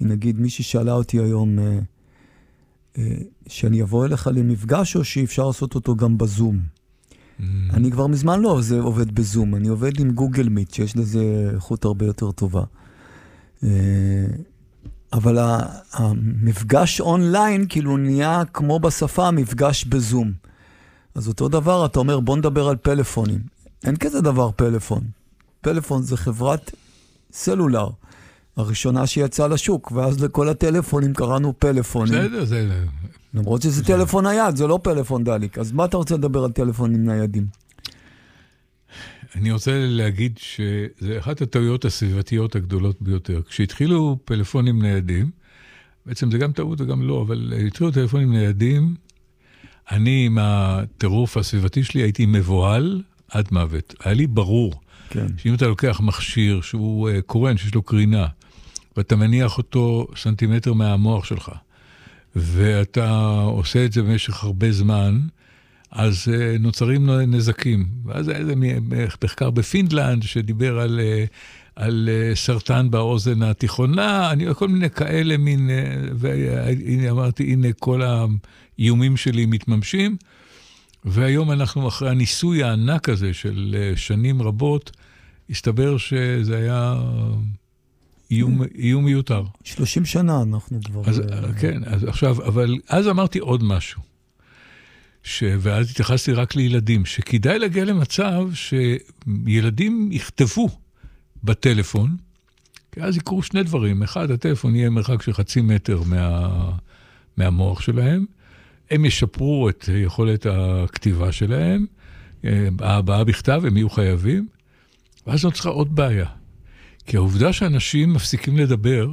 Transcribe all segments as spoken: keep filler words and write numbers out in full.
כי נגיד מישהי שאלה אותי היום, אה, אה, שאני אבוא אליך למפגש, או שאפשר לעשות אותו גם בזום. Mm. אני כבר מזמן לא זה עובד בזום, אני עובד עם גוגל מיט, שיש לזה איכות הרבה יותר טובה. אה, אבל המפגש אונליין, כאילו נהיה כמו בשפה, המפגש בזום. אז אותו דבר, אתה אומר, בוא נדבר על פלאפונים. אין כזה דבר פלאפון. פלאפון זה חברת סלולר. הראשונה שיצאה לשוק, ואז לכל הטלפונים קראנו פלאפונים. בסדר, זה... למרות שזה טלפון נייד, זה לא פלאפון דליק. אז מה אתה רוצה לדבר על טלפונים ניידים? אני רוצה להגיד שזה אחת הטעויות הסביבתיות הגדולות ביותר. כשהתחילו פלאפונים ניידים, בעצם זה גם טעות וגם לא, אבל התחילו טלפונים ניידים, אני עם הטירוף הסביבתי שלי הייתי מבוהל עד מוות. היה לי ברור כן. שאם אתה לוקח מכשיר שהוא uh, קורן, שיש לו קרינה, ואתה מניח אותו סנטימטר מהמוח שלך, ואתה עושה את זה במשך הרבה זמן, אז uh, נוצרים נזקים. ואז היה איזה מחקר בפינלנד שדיבר על, uh, על uh, סרטן באוזן התיכונה, אני כל מיני כאלה מין, uh, והנה אמרתי, הנה כל האיומים שלי מתממשים, והיום אנחנו אחרי הניסוי הענק הזה של uh, שנים רבות, הסתבר שזה היה איום, איום מיותר. שלושים שנה אנחנו כבר... אז, כן, אז עכשיו, אבל אז אמרתי עוד משהו. ש... ואז התייחסתי רק לילדים, שכדאי להגיע למצב שילדים יכתבו בטלפון, כי אז יקרו שני דברים. אחד, הטלפון יהיה מרחק של חצי מטר מה... מהמוח שלהם, הם ישפרו את יכולת הכתיבה שלהם, הבאה בכתב, הם יהיו חייבים, ואז לא צריכה עוד בעיה. כי העובדה שאנשים מפסיקים לדבר,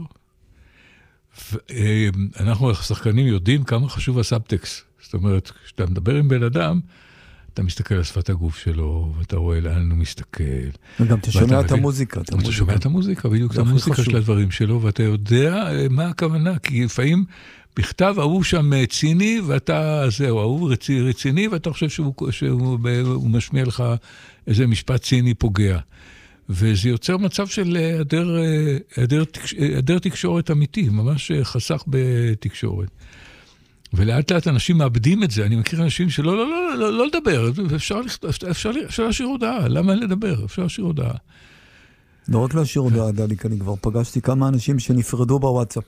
אנחנו השחקנים יודעים כמה חשוב הסאבטקסט. זאת אומרת, כשאתה מדבר עם בן אדם, אתה מסתכל על שפת הגוף שלו, ואתה רואה לאן הוא מסתכל. וגם אתה שומע את המוזיקה. אתה שומע את המוזיקה, בדיוק את המוזיקה של הדברים שלו, ואתה יודע מה הכוונה, כי לפעמים בכתב ההוא שם ציני, ואתה, זהו, ההוא רציני, ואתה חושב שהוא, שהוא משמיע לך איזה משפט ציני פוגע. וזה יוצר מצב של היעדר, היעדר, היעדר תקשורת אמיתי, ממש חסך בתקשורת. ולאט לאט אנשים מאבדים את זה. אני מכיר אנשים שלא, לא, לא, לא, לא לדבר. אפשר, אפשר, אפשר להשאיר הודעה. למה לדבר? אפשר להשאיר הודעה. לא רק להשאיר הודעה, דליק, אני כבר פגשתי כמה אנשים שנפרדו בוואטסאפ.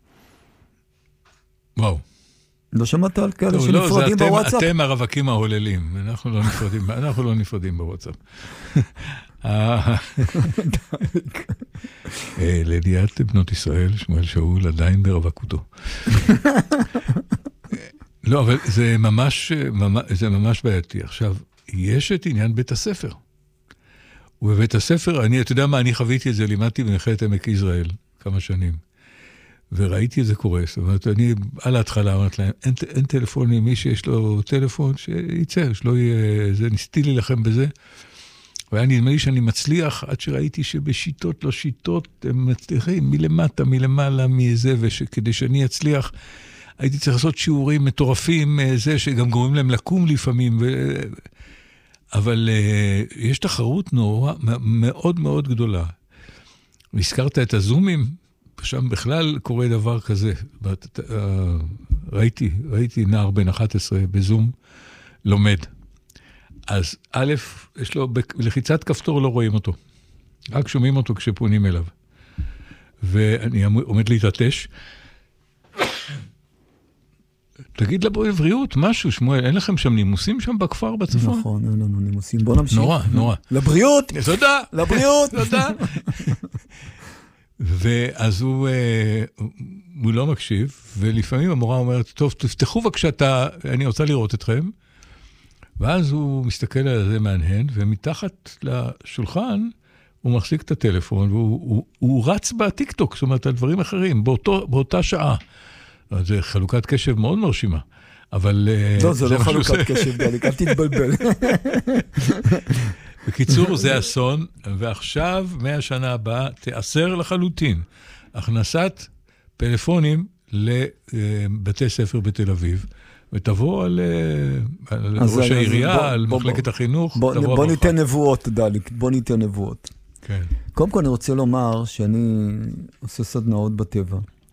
וואו. לא שמעת על כאלה שנפרדים בוואטסאפ? אתם הרווקים ההוללים. אנחנו לא נפרדים, אנחנו לא נפרדים בוואטסאפ. לידיעת בנות ישראל, שמואל שאול עדיין ברווקותו. לא, אבל זה ממש, זה ממש בעייתי. עכשיו, יש את עניין בית הספר. ובבית הספר, אני, אתה יודע מה, אני חוויתי את זה, לימדתי במכללת עמק יזרעאל כמה שנים. וראיתי את זה קורה. זאת אומרת, אני על ההתחלה אמרת להם, אין, אין טלפונים, מי שיש לו טלפון, שיצא, שלא יהיה, זה, ניסיתי להילחם בזה. והיה נדמה לי שאני מצליח, עד שראיתי שבשיטות לא שיטות, הם מצליחים מלמטה, מלמעלה, מזה, וכדי שאני אצליח, הייתי צריך לעשות שיעורים מטורפים, זה שגם גורמים להם לקום לפעמים, ו... אבל uh, יש תחרות נורא, מאוד מאוד גדולה. והזכרת את הזומים, שם בכלל קורה דבר כזה. ראיתי, ראיתי נער בן אחת עשרה בזום, לומד. אז א', יש לו, בלחיצת כפתור לא רואים אותו. רק שומעים אותו כשפונים אליו. ואני עומד להתעטש. תגיד לבריאות, משהו, שמואל, אין לכם שם נימוסים שם בכפר בצפון? נכון, אין לנו נימוסים. בוא נמשיך. נורא, נורא. לבריאות! תודה! לבריאות! תודה! ואז הוא, הוא לא מקשיב, ולפעמים המורה אומרת, טוב, תפתחו בבקשה, אני רוצה לראות אתכם. ואז הוא מסתכל על זה מהנהן, ומתחת לשולחן הוא מחזיק את הטלפון, והוא הוא, הוא רץ בטיקטוק, זאת אומרת, על דברים אחרים, באותו, באותה שעה. זה חלוקת קשב מאוד מרשימה. אבל... לא, זה, זה לא חלוקת קשב, דליק, אל תתבלבל. בקיצור, זה אסון, ועכשיו, מהשנה הבאה, תאסר לחלוטין הכנסת פלאפונים לבתי ספר בתל אביב, ותבוא על, על ראש העירייה, בוא, על בוא, מחלקת בוא, החינוך. בוא, בוא, בוא ניתן נבואות, דליק, בוא ניתן נבואות. כן. קודם כל אני רוצה לומר שאני עושה סדנאות בטבע.